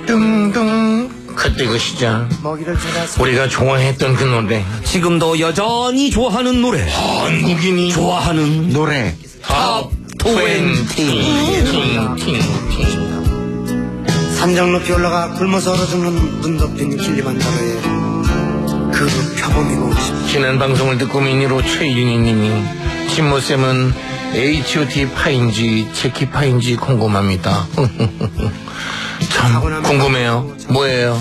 뚱뚱 그때 그 시절 우리가 좋아했던 그 노래 지금도 여전히 좋아하는 노래 한국인이 좋아하는 노래 탑 20 산장 높이 올라가 굶어서 얼어 죽는 눈 덮인 길리만자로의 그 표범이고 싶다. 지난 방송을 듣고 미니로 최윤희 님이 진모쌤은 H.O.T 파인지 제키파인지 궁금합니다. 참 궁금해요. 뭐예요?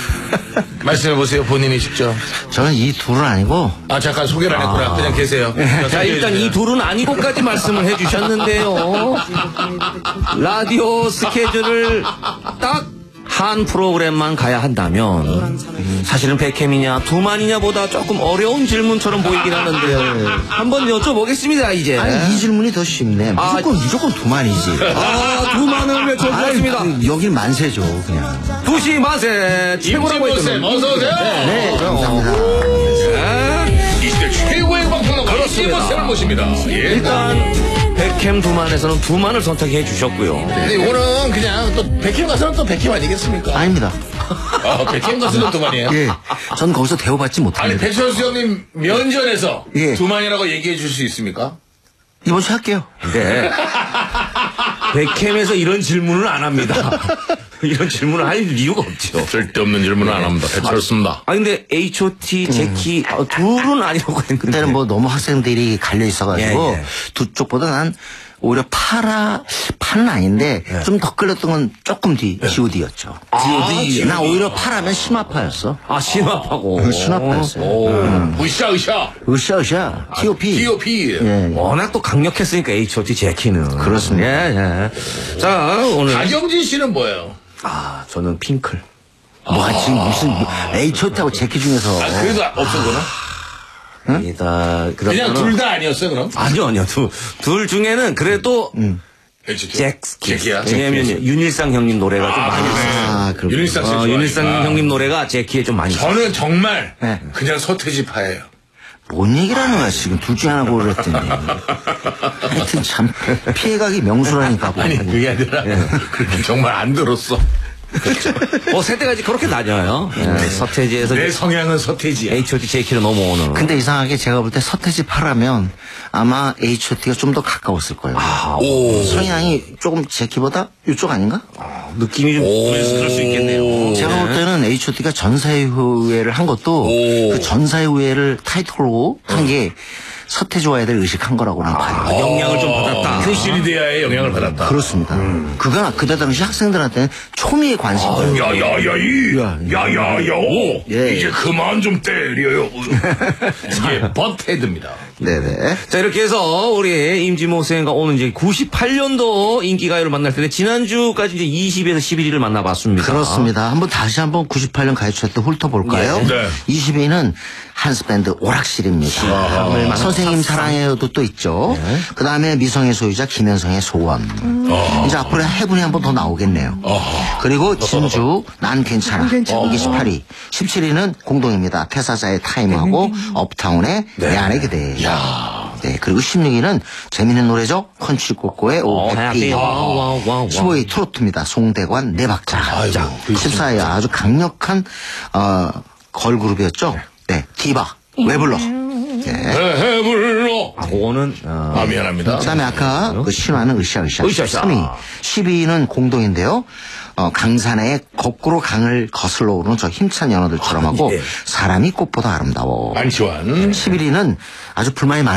말씀해보세요. 본인이 직접. 저는 이 둘은 아니고 잠깐 소개를 안 했구나. 그냥 계세요. 자, 일단 이 둘은 아니고까지 말씀을 해주셨는데요. 라디오 스케줄을 딱 한 프로그램만 가야 한다면 사실은 백캠이냐 두만이냐 보다 조금 어려운 질문처럼 보이긴 하는데요. 한번 여쭤보겠습니다. 이제 아니 이 질문이 더 쉽네. 무조건 두만이지. 두만을 외쳐주셨습니다. 여긴 만세죠 그냥. 2시 만세 최고라고 했던 어서오세요. 네 감사합니다. 이 시대 최고의 방송가로 진모쌤을 모십니다. 일단 백캠 두만에서는 두만을 선택해 주셨고요. 근데 이거는 그냥 또 백캠 가서는 또 백캠 아니겠습니까? 아닙니다. 백캠 가서는 두만이에요? 예, 전 거기서 대우받지 아니 못합니다. 백천수 형님 면전에서 예. 두만이라고 얘기해 줄 수 있습니까? 이번 주 할게요. 네. 백캠에서 이런 질문을 안 합니다. 이런 질문을 할 이유가 없죠. 쓸데없는 질문은 안 합니다. 배철수입니다. 근데 H.O.T, 제키 둘은 아니라고 했는데. 그때는 뭐 너무 학생들이 갈려 있어가지고 예. 두 쪽보다 난 오히려 파는 아닌데 좀 더 끌렸던 건 조금 뒤 G.O.D였죠. G.O.D. 나 오히려 파라면 심화파였어. 심합하고. 심화파였어요. 으쌰. 으쌰. T.O.P. T.O.P. 예. 워낙 또 강력했으니까 H.O.T, 제키는. 그렇습니다. 예. 자, 오늘. 박영진 씨는 뭐예요? 저는 핑클. 지금 무슨 H.O.T하고 제키 중에서 그래도 없었구나. 아니다. 그냥 둘 다 아니었어요, 그럼? 아니요. 둘 중에는 그래도 제키야. 왜냐면 윤일상 형님 노래가 좀 많이 있어요. 그렇구나. 윤일상 씨 좋아하니까. 윤일상 형님 노래가 제키에 좀 많이 있어요. 저는 정말 네. 그냥 서태지파예요. 뭔 얘기를 하는 거야 지금 둘 중에 하나 고르랬더니. 하여튼 참 피해가기 명수라니까. 아니 그게 아니라 그렇게 정말 안 들었어. 세대가 이제 그렇게 나뉘어요. 서태지에서 내 성향은 서태지야. H.O.T, 제키로 넘어오는. 근데 이상하게 제가 볼 때 서태지 파라면 아마 H.O.T가 좀 더 가까웠을 거예요. 성향이 조금 제키보다 이쪽 아닌가? 느낌이 좀 그럴 수 있겠네요. 제가 볼 때는 H.O.T가 전사의 후회를 한 것도 그 전사의 후회를 타이틀로 한 게 서태지와 애들 의식한 거라고 난 봐요. 영향을 좀 받았다. 큐시리디아의 영향을 받았다. 그렇습니다. 그때 당시 학생들한테는 초미의 관심이에요. 야야야오. 예. 이제 그만 좀 때려요. 이게 버테드입니다. 네네. 자, 이렇게 해서 우리 임진모 선생과 오늘 이제 98년도 인기가요를 만날 텐데 지난주까지 이제 20에서 11위를 만나봤습니다. 그렇습니다. 다시 한번 98년 가요 차트 훑어볼까요? 네. 20위는 한스밴드 오락실입니다. 선생님 사랑해요도 또 있죠. 그 다음에 미성의 소유자 김현성의 소원. 이제 앞으로 해분이 한 번 더 나오겠네요. 그리고 진주 난 괜찮아. 이게 18위. 17위는 공동입니다. 태사자의 타임하고 업타운의 내 안에 그대. 네, 그리고 16위는 재밌는 노래죠. 컨츄리꼬꼬의 오 해피. 15위 트로트입니다. 송대관 네 박자. 14위 아주 강력한 걸그룹이었죠. 네, 디바 왜 불러. 네. 불러. 그거는 미안합니다. 그다음에 아까 그 신화는 으쌰으쌰. 으쌰으쌰. 3위. 12위는 공동인데요. 강산의 거꾸로 강을 거슬러 오르는 저 힘찬 연어들처럼 하고 사람이 꽃보다 아름다워. 안치환. 11위는 아주 불만이 많은